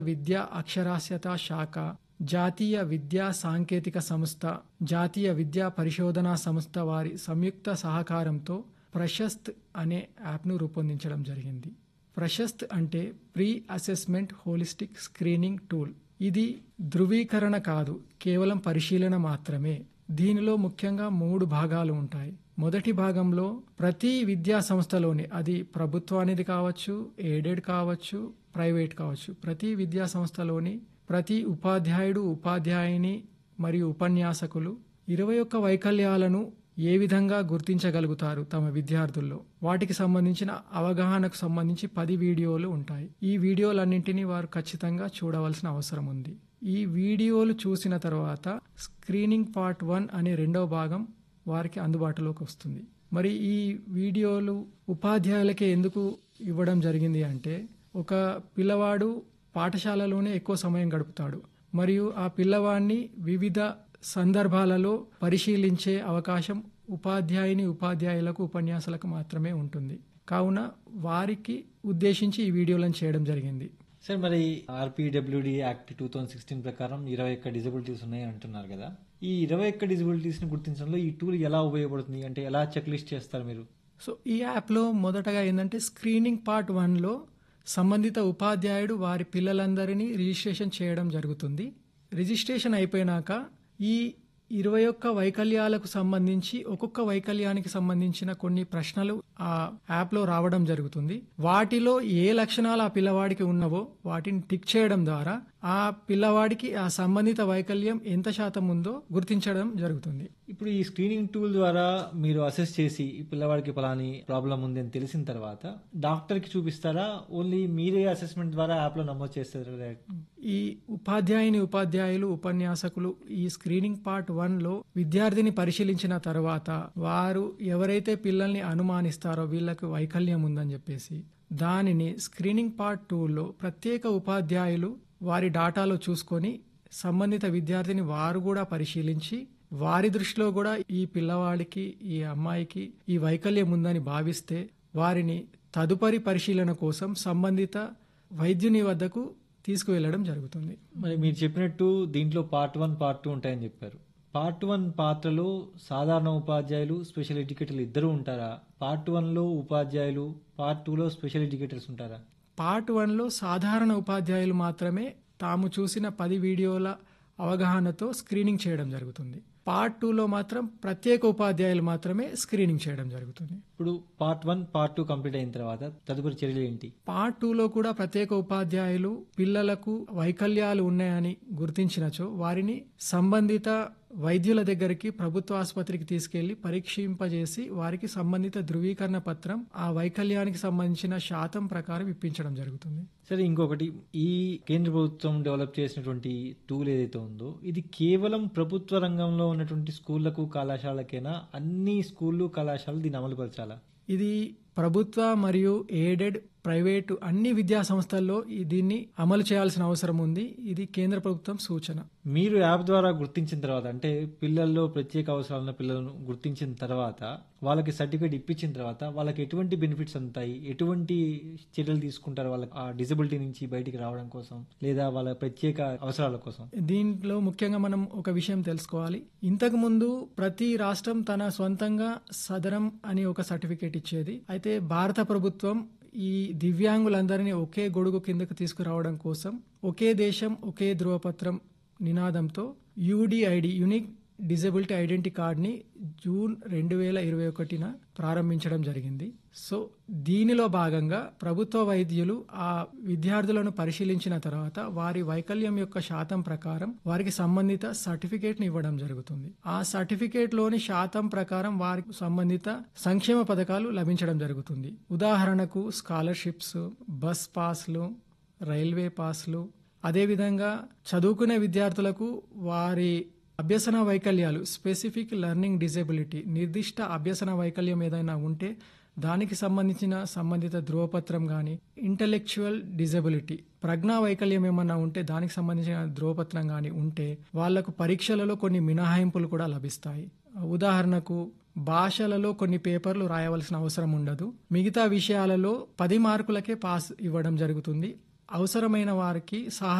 విద్యా అక్షరాస్యత శాఖ, జాతీయ విద్యా సాంకేతిక సంస్థ, జాతీయ విద్యా పరిశోధనా సంస్థ వారి సంయుక్త సహకారంతో ప్రశస్త్ అనే యాప్ను రూపొందించడం జరిగింది. ప్రశస్త్ అంటే pre assessment holistic screening tool. ఇది ధృవీకరణ కాదు, కేవలం పరిశీలన మాత్రమే. దీనిలో ముఖ్యంగా 3 భాగాలు ఉంటాయి. మొదటి భాగంలో ప్రతి విద్యా సంస్థలోని, అది ప్రభుత్వానిది కావచ్చు, ఎయిడెడ్ కావచ్చు, ప్రైవేట్ కావచ్చు, ప్రతి విద్యా సంస్థలోని ప్రతి ఉపాధ్యాయుడు, ఉపాధ్యాయుని మరియు ఉపన్యాసకులు 21 వైకల్యాలను ఏ విధంగా గుర్తించగలుగుతారు తమ విద్యార్థుల్లో, వాటికి సంబంధించిన అవగాహనకు సంబంధించి 10 వీడియోలు ఉంటాయి. ఈ వీడియోలన్నింటినీ వారు ఖచ్చితంగా చూడవలసిన అవసరం ఉంది. ఈ వీడియోలు చూసిన తర్వాత స్క్రీనింగ్ పార్ట్ 1 అనే 2వ భాగం వారికి అందుబాటులోకి వస్తుంది. మరి ఈ వీడియోలు ఉపాధ్యాయులకే ఎందుకు ఇవ్వడం జరిగింది అంటే, ఒక పిల్లవాడు పాఠశాలలోనే ఎక్కువ సమయం గడుపుతాడు మరియు ఆ పిల్లవాడిని వివిధ సందర్భాలలో పరిశీలించే అవకాశం ఉపాధ్యాయులకు, ఉపన్యాసాలకు మాత్రమే ఉంటుంది. కావున వారికి ఉద్దేశించి ఈ వీడియోలను చేయడం జరిగింది. సార్, మరి ఆర్పిడబ్ల్యూడి యాక్ట్ 2016 ప్రకారం 21 డిజబిలిటీస్ ఉన్నాయి అంటున్నారు కదా. ఈ 21 డిజబిలిటీస్ని గుర్తించడంలో ఈ టూల్ ఎలా ఉపయోగపడుతుంది, అంటే ఎలా చెక్ లిస్ట్ చేస్తారు మీరు? సో ఈ యాప్లో మొదటగా ఏంటంటే, స్క్రీనింగ్ పార్ట్ 1లో సంబంధిత ఉపాధ్యాయుడు వారి పిల్లలందరినీ రిజిస్ట్రేషన్ చేయడం జరుగుతుంది. రిజిస్ట్రేషన్ అయిపోయినాక ఈ 21 వైకల్యాలకు సంబంధించి ఒక్కొక్క వైకల్యానికి సంబంధించిన కొన్ని ప్రశ్నలు ఆ యాప్లో రావడం జరుగుతుంది. వాటిలో ఏ లక్షణాలు ఆ పిల్లవాడికి ఉన్నవో వాటిని టిక్ చేయడం ద్వారా ఆ పిల్లవాడికి ఆ సంబంధిత వైకల్యం ఎంత శాతం ఉందో గుర్తించడం జరుగుతుంది. ఇప్పుడు ఈ స్క్రీనింగ్ టూల్ ద్వారా మీరు అసెస్ చేసి ఈ పిల్లవాడికి పలాని ప్రాబ్లం ఉంది అని తెలిసిన తర్వాత డాక్టర్కి చూపిస్తారా, ఓన్లీ మీరే అసెస్మెంట్ ద్వారా యాప్లో నమోదు చేస్తారా? ఈ ఉపాధ్యాయులు, ఉపన్యాసకులు ఈ స్క్రీనింగ్ పార్ట్ 1లో విద్యార్థిని పరిశీలించిన తర్వాత వారు ఎవరైతే పిల్లల్ని అనుమానిస్తారో వీళ్ళకు వైకల్యం ఉందని చెప్పేసి, దానిని స్క్రీనింగ్ పార్ట్ 2లో ప్రత్యేక ఉపాధ్యాయులు వారి డాటాలో చూసుకొని సంబంధిత విద్యార్థిని వారు కూడా పరిశీలించి వారి దృష్టిలో కూడా ఈ పిల్లవాడికి, ఈ అమ్మాయికి ఈ వైకల్యం ఉందని భావిస్తే వారిని తదుపరి పరిశీలన కోసం సంబంధిత వైద్యుని వద్దకు తీసుకువెళ్లడం జరుగుతుంది. మరి మీరు చెప్పినట్టు దీంట్లో పార్ట్ 1, పార్ట్ 2 ఉంటాయని చెప్పారు. పార్ట్ 1 పాత్రలో సాధారణ ఉపాధ్యాయులు, స్పెషల్ ఎడ్యుకేటర్లు ఇద్దరు ఉంటారా? పార్ట్ 1లో ఉపాధ్యాయులు, పార్ట్ 2లో స్పెషల్ ఎడ్యుకేటర్స్ ఉంటారా? పార్ట్ 1లో సాధారణ ఉపాధ్యాయులు మాత్రమే తాము చూసిన 10 వీడియోల అవగాహనతో స్క్రీనింగ్ చేయడం జరుగుతుంది. పార్ట్ 2లో మాత్రం ప్రత్యేక ఉపాధ్యాయులు మాత్రమే స్క్రీనింగ్ చేయడం జరుగుతుంది. ఇప్పుడు పార్ట్ 1, పార్ట్ 2 కంప్లీట్ అయిన తర్వాత తదుపరి చర్యలు ఏంటి? పార్ట్ 2లో కూడా ప్రత్యేక ఉపాధ్యాయులు పిల్లలకు వైకల్యాలు ఉన్నాయని గుర్తించినచో వారిని సంబంధిత వైద్యుల దగ్గరికి, ప్రభుత్వ ఆసుపత్రికి తీసుకెళ్లి పరీక్షింపజేసి వారికి సంబంధిత ధృవీకరణ పత్రం ఆ వైకల్యానికి సంబంధించిన శాతం ప్రకారం ఇప్పించడం జరుగుతుంది. సరే, ఇంకొకటి, ఈ కేంద్ర ప్రభుత్వం డెవలప్ చేసినటువంటి టూల్ ఏదైతే ఉందో ఇది కేవలం ప్రభుత్వ రంగంలో ఉన్నటువంటి స్కూళ్లకు, కళాశాలకైనా, అన్ని స్కూళ్ళు, కళాశాలలు దీన్ని అమలుపరచాలా? ఇది ప్రభుత్వ మరియు ఎయిడెడ్, ప్రైవేటు అన్ని విద్యా సంస్థల్లో దీన్ని అమలు చేయాల్సిన అవసరం ఉంది. ఇది కేంద్ర ప్రభుత్వం సూచన. మీరు యాప్ ద్వారా గుర్తించిన తర్వాత, అంటే పిల్లల్లో ప్రత్యేక అవసరాలున్న పిల్లలను గుర్తించిన తర్వాత వాళ్ళకి సర్టిఫికేట్ ఇప్పించిన తర్వాత వాళ్ళకి ఎటువంటి బెనిఫిట్స్ అందుతాయి, ఎటువంటి చర్యలు తీసుకుంటారు వాళ్ళకి ఆ డిజబిలిటీ నుంచి బయటికి రావడం కోసం, లేదా వాళ్ళ ప్రత్యేక అవసరాల కోసం? దీంట్లో ముఖ్యంగా మనం ఒక విషయం తెలుసుకోవాలి. ఇంతకు ముందు ప్రతి రాష్ట్రం తన సొంతంగా సదరం అని ఒక సర్టిఫికేట్ ఇచ్చేది. అయితే భారత ప్రభుత్వం ఈ దివ్యాంగులందరినీ ఒకే గొడుగు కిందకు తీసుకురావడం కోసం ఒకే దేశం ఒకే ధృవపత్రం నినాదంతో యూడిఐడి, యూనిక్ డిజబిలిటీ ఐడెంటిటీ కార్డ్ని జూన్ 2021 ప్రారంభించడం జరిగింది. సో దీనిలో భాగంగా ప్రభుత్వ వైద్యులు ఆ విద్యార్థులను పరిశీలించిన తర్వాత వారి వైకల్యం యొక్క శాతం ప్రకారం వారికి సంబంధిత సర్టిఫికేట్ని ఇవ్వడం జరుగుతుంది. ఆ సర్టిఫికేట్లోని శాతం ప్రకారం వారికి సంబంధిత సంక్షేమ పథకాలు లభించడం జరుగుతుంది. ఉదాహరణకు స్కాలర్షిప్స్, బస్ పాస్లు, రైల్వే పాస్లు, అదేవిధంగా చదువుకునే విద్యార్థులకు వారి అభ్యసన వైకల్యాలు, స్పెసిఫిక్ లెర్నింగ్ డిజబిలిటీ, నిర్దిష్ట అభ్యసన వైకల్యం ఏదైనా ఉంటే దానికి సంబంధించిన సంబంధిత ధృవపత్రం కానీ, ఇంటలెక్చువల్ డిజబిలిటీ, ప్రజ్ఞా వైకల్యం ఏమన్నా ఉంటే దానికి సంబంధించిన ధృవపత్రం కానీ ఉంటే వాళ్లకు పరీక్షలలో కొన్ని మినహాయింపులు కూడా లభిస్తాయి. ఉదాహరణకు భాషలలో కొన్ని పేపర్లు రాయవలసిన అవసరం ఉండదు. మిగతా విషయాలలో 10 మార్కులకే పాస్ ఇవ్వడం జరుగుతుంది. అవసరమైన వారికి సహాయ